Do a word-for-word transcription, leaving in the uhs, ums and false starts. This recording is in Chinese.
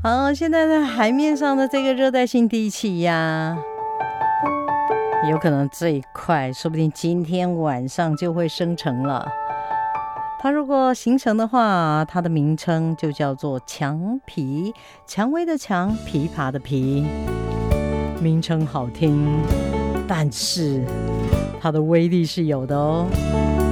好，现在在海面上的这个热带性低气压，有可能最快，说不定今天晚上就会生成了。它如果形成的话，它的名称就叫做强皮，蔷薇的蔷，琵琶的琵，名称好听，但是它的威力是有的哦。